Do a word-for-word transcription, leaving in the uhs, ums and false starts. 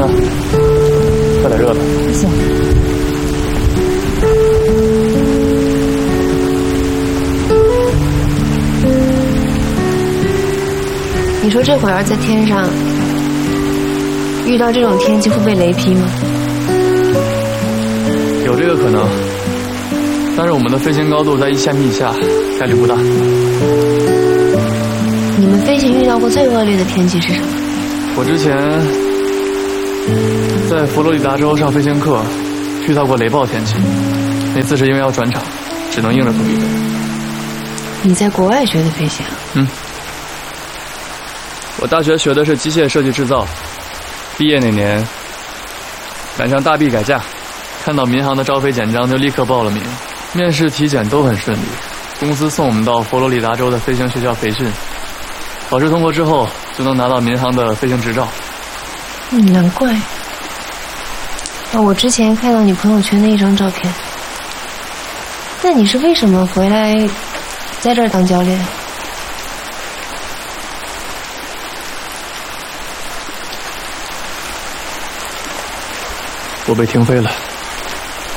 啊，快点热的。 行。你说这会儿在天上遇到这种天气会被雷劈吗？ 有这个可能，但是我们的飞行高度在一千米以下，概率不大。 你们飞行遇到过最恶劣的天气是什么？ 我之前在佛罗里达州上飞行课，遇到过雷暴天气。那次是因为要转场，只能硬着头皮飞。 你在国外学的飞行？ 嗯。我大学学的是机械设计制造，毕业那年赶上大 B 改嫁，看到民航的招飞简章就立刻报了名，面试体检都很顺利，公司送我们到佛罗里达州的飞行学校培训，考试通过之后就能拿到民航的飞行执照。 嗯，难怪。啊，我之前看到你朋友圈的一张照片。那你是为什么回来在这儿当教练？ 我被停飞了。